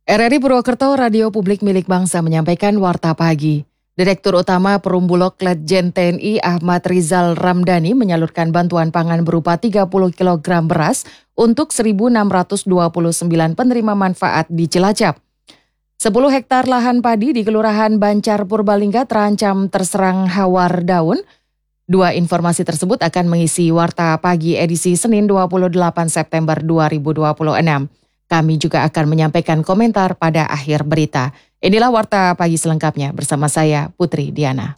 RRI Purwokerto, radio publik milik bangsa menyampaikan Warta Pagi. Direktur Utama Perumbulok Letjen TNI Ahmad Rizal Ramdhani menyalurkan bantuan pangan berupa 30 kg beras untuk 1.629 penerima manfaat di Cilacap. 10 hektar lahan padi di Kelurahan Bancar Purbalingga terancam terserang hawar daun. Dua informasi tersebut akan mengisi Warta Pagi edisi Senin 28 September 2026. Kami juga akan menyampaikan komentar pada akhir berita. Inilah Warta Pagi selengkapnya bersama saya Putri Diana.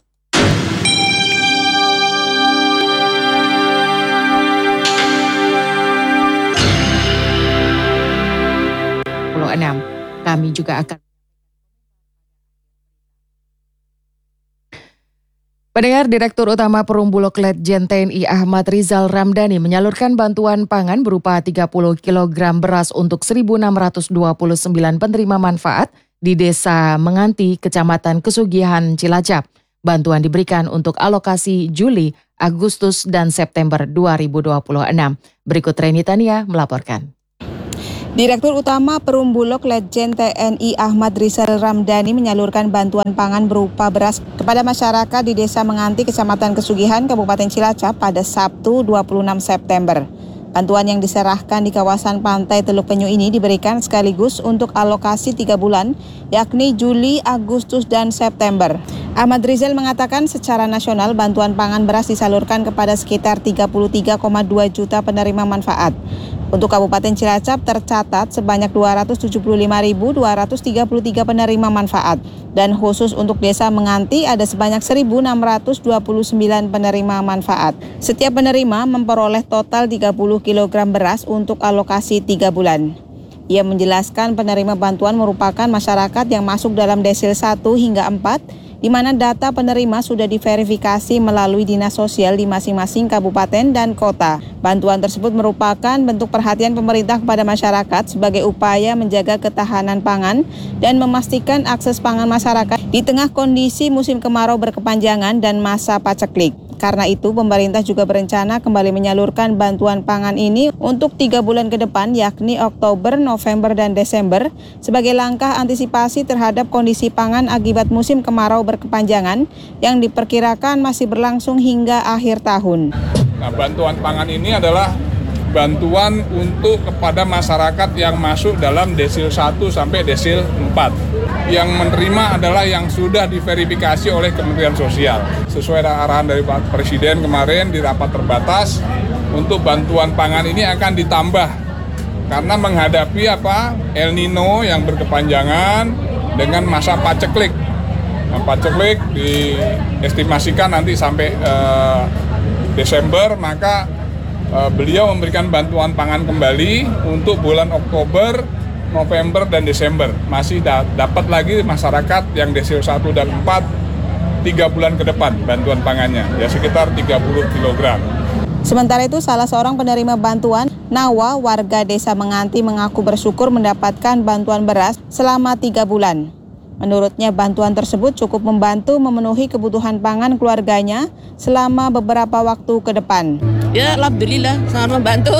26. Kami juga akan Pendengar, Direktur Utama Perumbulok Letjen TNI Ahmad Rizal Ramdhani menyalurkan bantuan pangan berupa 30 kg beras untuk 1.629 penerima manfaat di Desa Menganti, Kecamatan Kesugihan, Cilacap. Bantuan diberikan untuk alokasi Juli, Agustus, dan September 2026. Berikut Reni Tania melaporkan. Direktur Utama Perumbulok Letjen TNI Ahmad Rizal Ramdhani menyalurkan bantuan pangan berupa beras kepada masyarakat di Desa Menganti, Kecamatan Kesugihan, Kabupaten Cilacap pada Sabtu 26 September. Bantuan yang diserahkan di kawasan pantai Teluk Penyu ini diberikan sekaligus untuk alokasi 3 bulan, yakni Juli, Agustus, dan September. Ahmad Rizal mengatakan secara nasional bantuan pangan beras disalurkan kepada sekitar 33,2 juta penerima manfaat. Untuk Kabupaten Cilacap tercatat sebanyak 275.233 penerima manfaat. Dan khusus untuk Desa Menganti ada sebanyak 1.629 penerima manfaat. Setiap penerima memperoleh total 30 kg beras untuk alokasi 3 bulan. Ia menjelaskan penerima bantuan merupakan masyarakat yang masuk dalam desil 1 hingga 4, di mana data penerima sudah diverifikasi melalui dinas sosial di masing-masing kabupaten dan kota. Bantuan tersebut merupakan bentuk perhatian pemerintah kepada masyarakat sebagai upaya menjaga ketahanan pangan dan memastikan akses pangan masyarakat di tengah kondisi musim kemarau berkepanjangan dan masa paceklik. Karena itu, pemerintah juga berencana kembali menyalurkan bantuan pangan ini untuk 3 bulan ke depan, yakni Oktober, November, dan Desember, sebagai langkah antisipasi terhadap kondisi pangan akibat musim kemarau berkepanjangan yang diperkirakan masih berlangsung hingga akhir tahun. Nah, bantuan pangan ini adalah bantuan untuk kepada masyarakat yang masuk dalam desil 1 sampai desil 4. Yang menerima adalah yang sudah diverifikasi oleh Kementerian Sosial. Sesuai arahan dari Pak Presiden kemarin di rapat terbatas, untuk bantuan pangan ini akan ditambah karena menghadapi El Nino yang berkepanjangan dengan masa paceklik. Nah, paceklik diestimasikan nanti sampai Desember, maka beliau memberikan bantuan pangan kembali untuk bulan Oktober, November, dan Desember. Masih dapat lagi masyarakat yang desil 1 dan 4 3 bulan ke depan bantuan pangannya, ya sekitar 30 kg. Sementara itu, salah seorang penerima bantuan, Nawa, warga Desa Menganti, mengaku bersyukur mendapatkan bantuan beras selama 3 bulan. Menurutnya, bantuan tersebut cukup membantu memenuhi kebutuhan pangan keluarganya selama beberapa waktu ke depan. Ya, alhamdulillah sangat membantu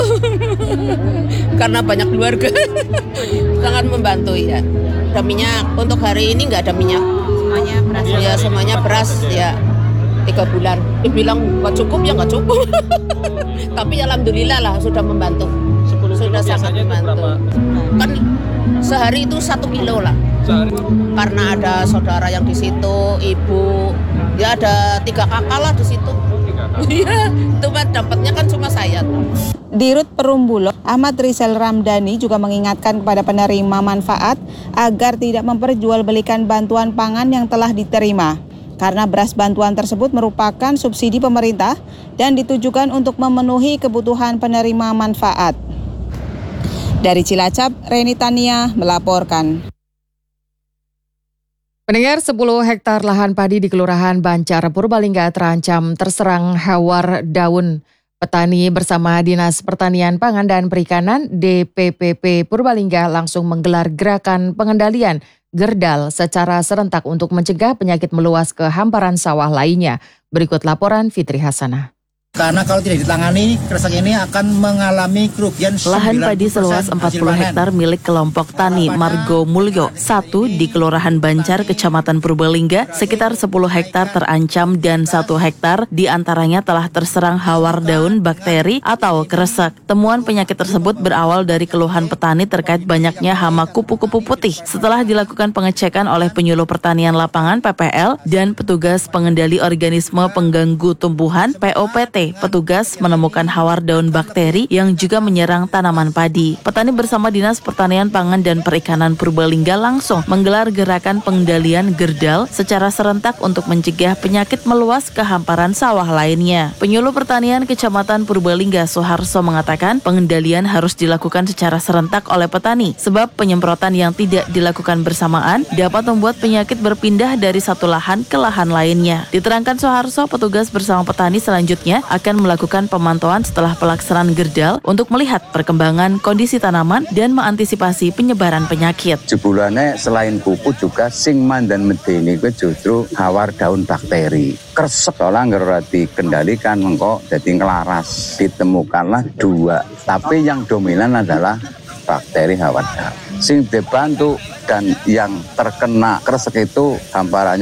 karena banyak keluarga. Sangat membantu ya. Ada minyak, untuk hari ini nggak ada minyak. Semuanya beras. Ya, semuanya beras ya. 3 bulan. Dibilang nggak cukup ya nggak cukup. Tapi alhamdulillah lah sudah membantu. Sudah sangat membantu. Kan sehari itu 1 kilo lah. Karena ada saudara yang di situ, ibu, ya ada 3 kakak lah di situ. Iya, cuma dapatnya kan cuma saya. Dirut Perumbulok Ahmad Rizal Ramdhani juga mengingatkan kepada penerima manfaat agar tidak memperjualbelikan bantuan pangan yang telah diterima. Karena beras bantuan tersebut merupakan subsidi pemerintah dan ditujukan untuk memenuhi kebutuhan penerima manfaat. Dari Cilacap, Reni Tania melaporkan. Pendengar, 10 hektar lahan padi di Kelurahan Bancar Purbalingga terancam terserang hawar daun. Petani bersama Dinas Pertanian Pangan dan Perikanan DPPP Purbalingga langsung menggelar gerakan pengendalian gerdal secara serentak untuk mencegah penyakit meluas ke hamparan sawah lainnya. Berikut laporan Fitri Hasanah. Karena kalau tidak ditangani, kresek ini akan mengalami kerugian 90% Lahan padi seluas 40 hektar milik kelompok tani Margo Mulyo 1 di Kelurahan Bancar, Kecamatan Purbalingga, sekitar 10 hektar terancam dan 1 hektar diantaranya telah terserang hawar daun bakteri atau kresek. Temuan penyakit tersebut berawal dari keluhan petani terkait banyaknya hama kupu-kupu putih. Setelah dilakukan pengecekan oleh penyuluh pertanian lapangan PPL dan petugas pengendali organisme pengganggu tumbuhan POPT, petugas menemukan hawar daun bakteri yang juga menyerang tanaman padi. Petani bersama Dinas Pertanian Pangan dan Perikanan Purbalingga langsung menggelar gerakan pengendalian gerdal secara serentak untuk mencegah penyakit meluas ke hamparan sawah lainnya. Penyuluh Pertanian Kecamatan Purbalingga Soeharso mengatakan pengendalian harus dilakukan secara serentak oleh petani sebab penyemprotan yang tidak dilakukan bersamaan dapat membuat penyakit berpindah dari satu lahan ke lahan lainnya. Diterangkan Soeharso, petugas bersama petani selanjutnya akan melakukan pemantauan setelah pelaksanaan gerdal untuk melihat perkembangan kondisi tanaman dan mengantisipasi penyebaran penyakit. Jebulane selain kupu juga singman dan medeni itu justru hawar daun bakteri. Kresek soalnya nggak dikendalikan mengko jadi ngelaras. Ditemukanlah 2, tapi yang dominan adalah bakteri hawar daun. Sing dibantu dan yang terkena kresek itu hamparannya